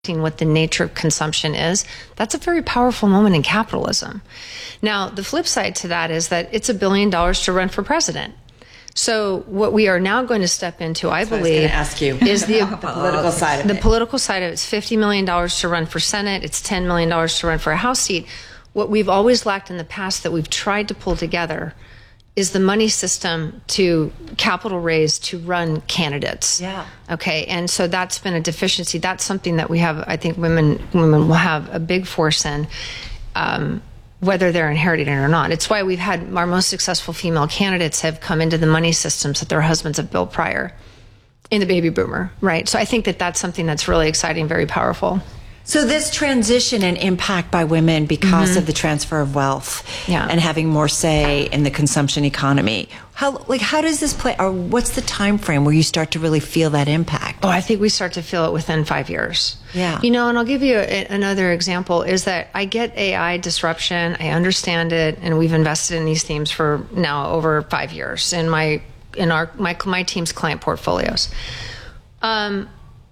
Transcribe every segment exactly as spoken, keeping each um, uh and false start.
what the nature of consumption is, that's a very powerful moment in capitalism. Now, the flip side to that is that it's a billion dollars to run for president. So what we are now going to step into, I That's believe, what I was going to ask you. is the political side of the it. political side of it. It's fifty million dollars to run for Senate. It's ten million dollars to run for a House seat. What we've always lacked in the past that we've tried to pull together is the money system to capital raise to run candidates. Yeah. Okay. And so that's been a deficiency. That's something that we have, I think women women will have a big force in, um, whether they're inheriting it or not. It's why we've had our most successful female candidates have come into the money systems that their husbands have built prior in the baby boomer, right? So I think that that's something that's really exciting, very powerful. So this transition and impact by women because mm-hmm. of the transfer of wealth yeah. and having more say in the consumption economy. How like how does this play, or what's the time frame where you start to really feel that impact? Oh, I think we start to feel it within five years. Yeah. You know, and I'll give you a, another example is that I get A I disruption. I understand it, and we've invested in these themes for now over five years in my in our my my team's client portfolios. Um.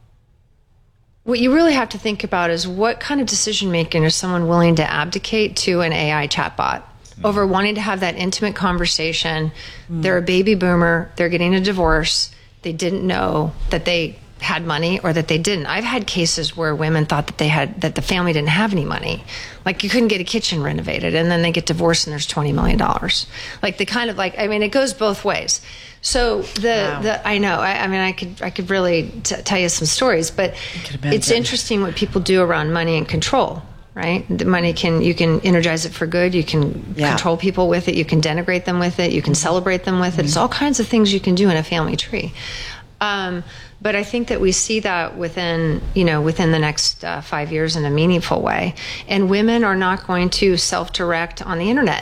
What you really have to think about is what kind of decision making is someone willing to abdicate to an A I chatbot mm. over wanting to have that intimate conversation. Mm. They're a baby boomer. They're getting a divorce. They didn't know that they had money or that they didn't. I've had cases where women thought that they had, that the family didn't have any money. Like you couldn't get a kitchen renovated and then they get divorced and there's twenty million dollars. Like the kind of like, I mean, it goes both ways. So the, wow. the I know, I, I mean, I could, I could really t- tell you some stories, but it's interesting what people do around money and control, right? The money can, you can energize it for good. You can yeah. control people with it. You can denigrate them with it. You can celebrate them with it. Mm-hmm. It's all kinds of things you can do in a family tree. Um, But I think that we see that within, you know, within the next uh, five years in a meaningful way. And women are not going to self-direct on the internet.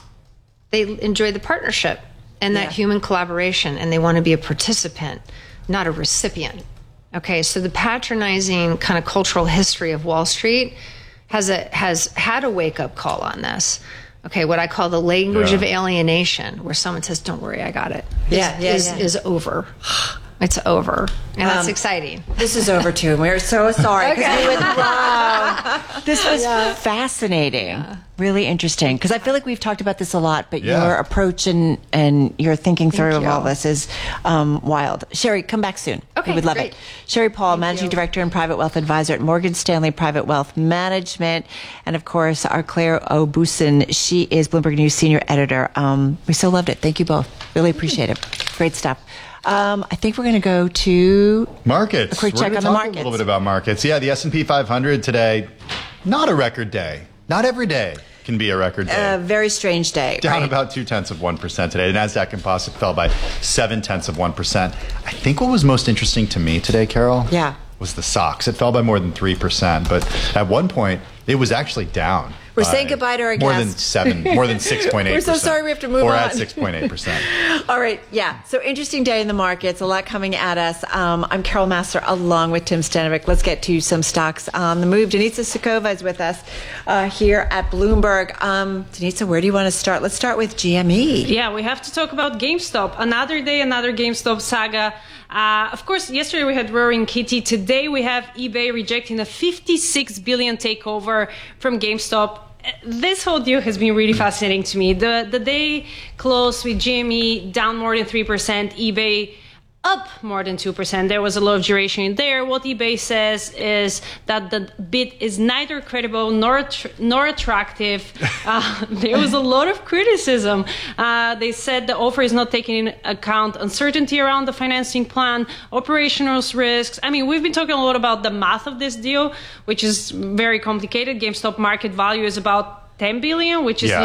They enjoy the partnership and that yeah. human collaboration, and they want to be a participant, not a recipient. Okay, so the patronizing kind of cultural history of Wall Street has a has had a wake-up call on this. Okay, what I call the language yeah. of alienation, where someone says, "Don't worry, I got it." Yeah, is, yeah, is, yeah. is over. It's over, and that's um, exciting. This is over too. We're so sorry. Okay. We went wrong. This was yeah. fascinating, yeah. really interesting. Because I feel like we've talked about this a lot, but yeah. your approach and and your thinking through Thank of you. all this is um, wild. Sherry, come back soon. Okay, we would love great. it. Sherry Paul, Thank Managing you. Director and Private Wealth Advisor at Morgan Stanley Private Wealth Management, and of course, our Claire O'Busin. She is Bloomberg News Senior Editor. Um, we so loved it. Thank you both. Really appreciate it. Great stuff. Um, I think we're going to go to markets. A quick we're check on the talk markets. A little bit about markets. Yeah, the S and P five hundred today, not a record day. Not every day can be a record day. A very strange day. Down right? about two tenths of one percent today. The Nasdaq Composite fell by seven tenths of one percent. I think what was most interesting to me today, Carol, yeah. was the S O X. It fell by more than three percent, but at one point it was actually down. We're saying goodbye to our more guests. More than seven, more than six point eight percent. We're so sorry we have to move or on. Or at six point eight percent. All right, yeah. So interesting day in the markets, a lot coming at us. Um, I'm Carol Massar along with Tim Stanovic. Let's get to some stocks on the move. Denitsa Sukova is with us uh, here at Bloomberg. Um, Denitsa, where do you want to start? Let's start with G M E. Yeah, we have to talk about GameStop. Another day, another GameStop saga. Uh, of course, yesterday we had Roaring Kitty. Today we have eBay rejecting a fifty-six billion dollars takeover from GameStop. This whole deal has been really fascinating to me. The the day closed with G M E down more than three percent, eBay up more than two percent. There was a lot of duration in there. What eBay says is that the bid is neither credible nor tr- nor attractive. Uh, there was a lot of criticism. Uh, they said the offer is not taking into account uncertainty around the financing plan, operational risks. I mean, we've been talking a lot about the math of this deal, which is very complicated. GameStop market value is about ten billion, which is yeah,